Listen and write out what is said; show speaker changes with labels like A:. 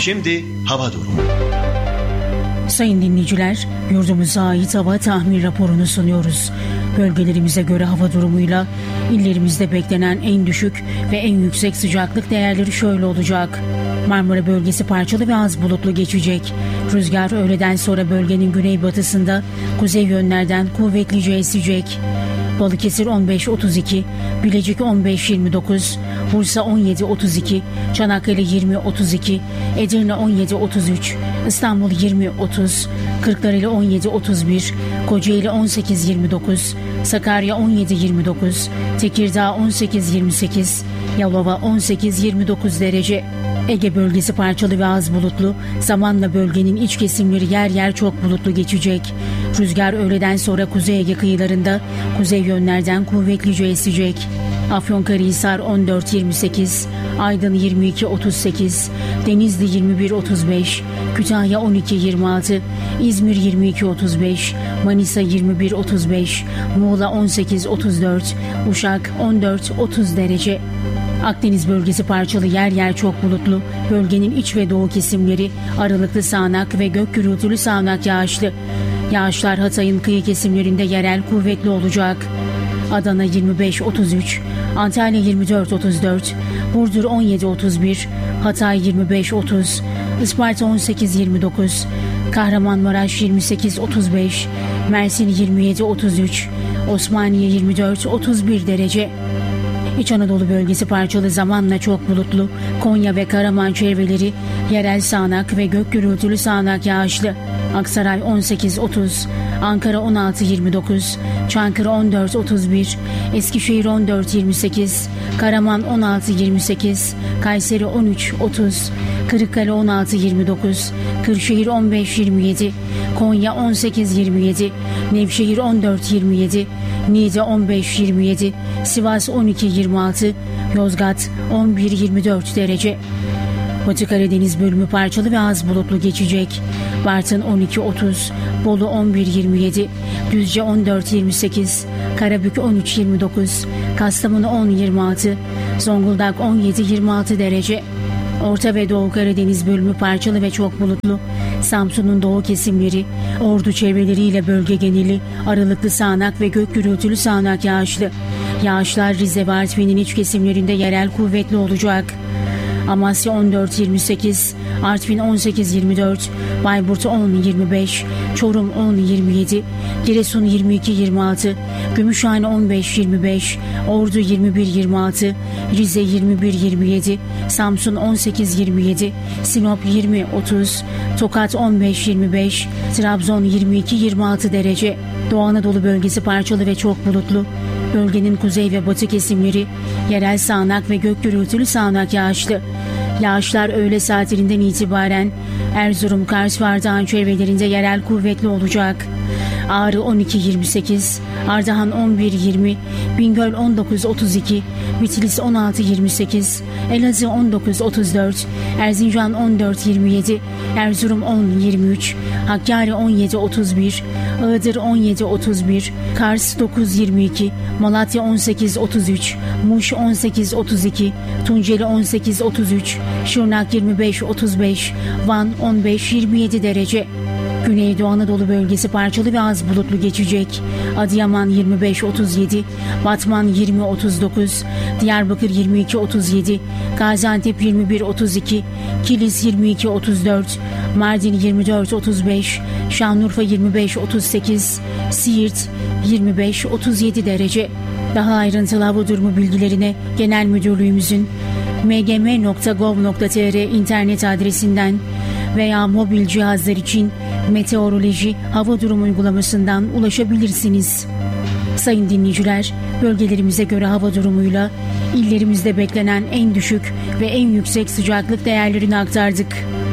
A: Şimdi hava durumu.
B: Sayın dinleyiciler, yurdumuza ait hava tahmin raporunu sunuyoruz. Bölgelerimize göre hava durumuyla illerimizde beklenen en düşük ve en yüksek sıcaklık değerleri şöyle olacak. Marmara bölgesi parçalı ve az bulutlu geçecek. Rüzgar öğleden sonra bölgenin güneybatısında kuzey yönlerden kuvvetlice esecek. Balıkesir 15-32, Bilecik 15-29, Bursa 17-32, Çanakkale 20-32, Edirne 17-33, İstanbul 20-30, Kırklareli 17-31, Kocaeli 18-29, Sakarya 17-29, Tekirdağ 18-28, Yalova 18-29 derece. Ege bölgesi parçalı ve az bulutlu, zamanla bölgenin iç kesimleri yer yer çok bulutlu geçecek. Rüzgar öğleden sonra Kuzey Ege kıyılarında kuzey yönlerden kuvvetlice esecek. Afyonkarahisar 14-28, Aydın 22-38, Denizli 21-35, Kütahya 12-26, İzmir 22-35, Manisa 21-35, Muğla 18-34, Uşak 14-30 derece. Akdeniz bölgesi parçalı yer yer çok bulutlu, bölgenin iç ve doğu kesimleri aralıklı sağanak ve gök gürültülü sağanak yağışlı. Yağışlar Hatay'ın kıyı kesimlerinde yerel kuvvetli olacak. Adana 25-33, Antalya 24-34, Burdur 17-31, Hatay 25-30, Isparta 18-29, Kahramanmaraş 28-35, Mersin 27-33, Osmaniye 24-31 derece. İç Anadolu bölgesi parçalı zamanla çok bulutlu, Konya ve Karaman çevreleri yerel sağanak ve gök gürültülü sağanak yağışlı. Aksaray 18-30, Ankara 16-29, Çankırı 14-31, Eskişehir 14-28, Karaman 16-28, Kayseri 13-30, Kırıkkale 16-29, Kırşehir 15-27, Konya 18-27, Nevşehir 14-27, Niğde 15-27, Sivas 12-26, Yozgat 11-24 derece. Batı Karadeniz bölümü parçalı ve az bulutlu geçecek. Bartın 12-30, Bolu 11-27, Düzce 14-28, Karabük 13-29, Kastamonu 10-26, Zonguldak 17-26 derece. Orta ve Doğu Karadeniz bölümü parçalı ve çok bulutlu. Samsun'un doğu kesimleri, Ordu çevreleriyle bölge geneli aralıklı sağanak ve gök gürültülü sağanak yağışlı. Yağışlar Rize ve Artvin'in iç kesimlerinde yerel kuvvetli olacak. Amasya 14-28, Artvin 18-24, Bayburt 10-25, Çorum 10-27, Giresun 22-26, Gümüşhane 15-25, Ordu 21-26, Rize 21-27, Samsun 18-27, Sinop 20-30, Tokat 15-25, Trabzon 22-26 derece. Doğu Anadolu bölgesi parçalı ve çok bulutlu. Bölgenin kuzey ve batı kesimleri yerel sağanak ve gök gürültülü sağanak yağışlı. Yağışlar öğle saatlerinden itibaren Erzurum, Kars ve Ardahan çevrelerinde yerel kuvvetli olacak. Ağrı 12-28, Ardahan 11-20, Bingöl 19-32, Bitlis 16-28, Elazığ 19-34, Erzincan 14-27, Erzurum 10-23, Hakkari 17-31, Iğdır 17-31, Kars 9-22, Malatya 18-33, Muş 18-32, Tunceli 18-33, Şırnak 25-35, Van 15-27 derece. Güneydoğu Anadolu bölgesi parçalı ve az bulutlu geçecek. Adıyaman 25-37, Batman 20-39, Diyarbakır 22-37, Gaziantep 21-32, Kilis 22-34, Mardin 24-35, Şanlıurfa 25-38, Siirt 25-37 derece. Daha ayrıntılı hava durumu bilgilerine Genel Müdürlüğümüzün mgm.gov.tr internet adresinden veya mobil cihazlar için meteoroloji hava durumu uygulamasından ulaşabilirsiniz. Sayın dinleyiciler, bölgelerimize göre hava durumuyla illerimizde beklenen en düşük ve en yüksek sıcaklık değerlerini aktardık.